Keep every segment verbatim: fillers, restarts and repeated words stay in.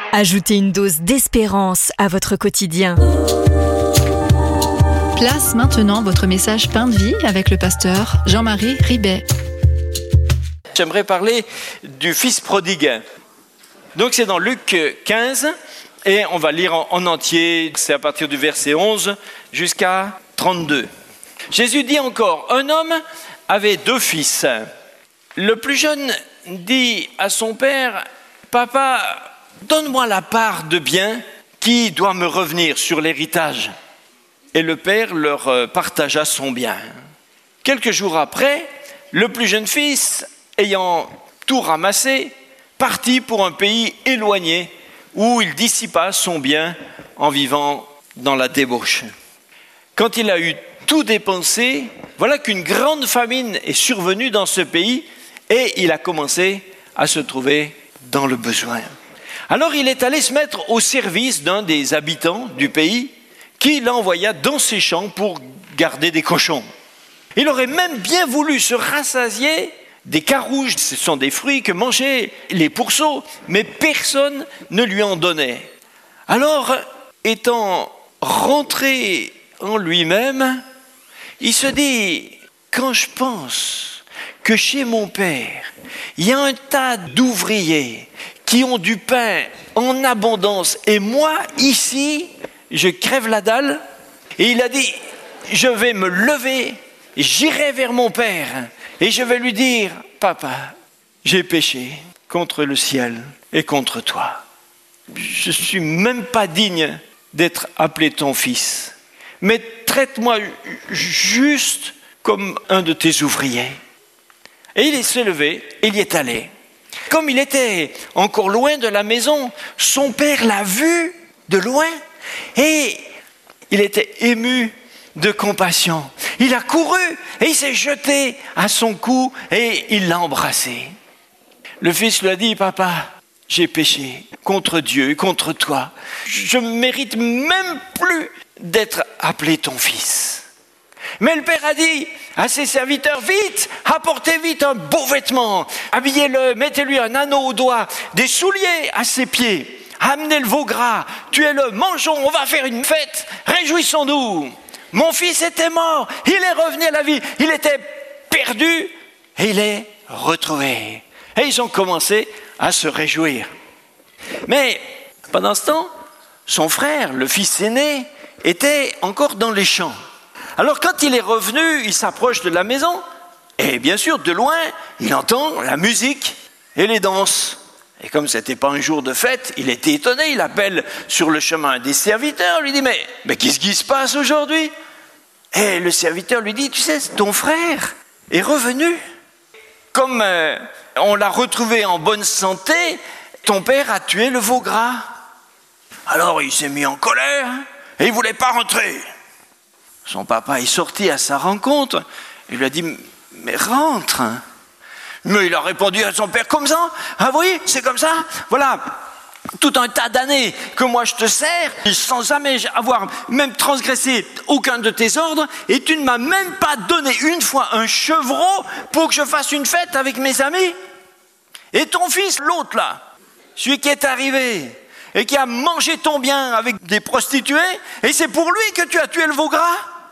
Ajoutez une dose d'espérance à votre quotidien. Place maintenant votre message Pain de vie avec le pasteur Jean-Marie Ribet. J'aimerais parler du fils prodigue. Donc c'est dans Luc quinze et on va lire en, en entier, c'est à partir du verset onze jusqu'à trente-deux. Jésus dit encore, un homme avait deux fils. Le plus jeune dit à son père, « Papa, donne-moi la part de bien qui doit me revenir sur l'héritage. » Et le père leur partagea son bien. Quelques jours après, le plus jeune fils, ayant tout ramassé, partit pour un pays éloigné où il dissipa son bien en vivant dans la débauche. Quand il a eu tout dépensé, voilà qu'une grande famine est survenue dans ce pays et il a commencé à se trouver dans le besoin. Alors il est allé se mettre au service d'un des habitants du pays qui l'envoya dans ses champs pour garder des cochons. Il aurait même bien voulu se rassasier des carouges, ce sont des fruits que mangeaient les pourceaux, mais personne ne lui en donnait. Alors, étant rentré en lui-même, il se dit, quand je pense que chez mon père, il y a un tas d'ouvriers qui ont du pain en abondance, et moi, ici, je crève la dalle, et il a dit, je vais me lever, j'irai vers mon père, et je vais lui dire, papa, j'ai péché contre le ciel et contre toi. Je ne suis même pas digne d'être appelé ton fils, mais traite-moi juste comme un de tes ouvriers. Et il s'est levé, il y est allé. Comme il était encore loin de la maison, son père l'a vu de loin et il était ému de compassion. Il a couru et il s'est jeté à son cou et il l'a embrassé. Le fils lui a dit, papa, j'ai péché contre Dieu et contre toi. Je ne mérite même plus d'être appelé ton fils. Mais le père a dit à ses serviteurs, vite, apportez vite un beau vêtement, habillez-le, mettez-lui un anneau au doigt, des souliers à ses pieds, amenez le veau gras, tuez-le, mangeons, on va faire une fête, réjouissons-nous. Mon fils était mort, il est revenu à la vie, il était perdu et il est retrouvé. Et ils ont commencé à se réjouir. Mais pendant ce temps, son frère, le fils aîné, était encore dans les champs. Alors quand il est revenu, il s'approche de la maison et bien sûr, de loin, il entend la musique et les danses. Et comme ce n'était pas un jour de fête, il était étonné, il appelle sur le chemin un des serviteurs, lui dit « Mais, mais qu'est-ce qui se passe aujourd'hui ?» Et le serviteur lui dit « Tu sais, ton frère est revenu. Comme euh, on l'a retrouvé en bonne santé, ton père a tué le veau gras. » Alors il s'est mis en colère et il ne voulait pas rentrer. Son papa est sorti à sa rencontre et lui a dit « Mais rentre !» Mais il a répondu à son père comme ça. Ah oui, c'est comme ça. Voilà, tout un tas d'années que moi je te sers, sans jamais avoir même transgressé aucun de tes ordres, et tu ne m'as même pas donné une fois un chevreau pour que je fasse une fête avec mes amis. Et ton fils, l'autre là, celui qui est arrivé et qui a mangé ton bien avec des prostituées, et c'est pour lui que tu as tué le veau gras.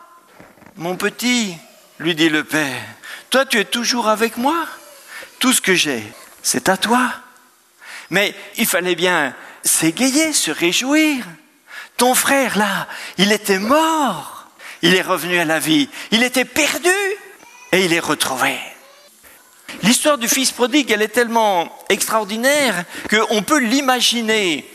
Mon petit, lui dit le père, toi tu es toujours avec moi. Tout ce que j'ai, c'est à toi. Mais il fallait bien s'égayer, se réjouir. Ton frère, là, il était mort. Il est revenu à la vie. Il était perdu et il est retrouvé. L'histoire du fils prodigue, elle est tellement extraordinaire qu'on peut l'imaginer